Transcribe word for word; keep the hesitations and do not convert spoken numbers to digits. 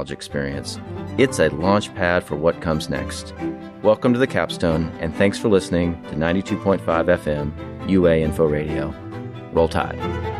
college experience. It's a launch pad for what comes next. Welcome to the Capstone, and thanks for listening to ninety-two point five F M U A Info Radio. Roll Tide.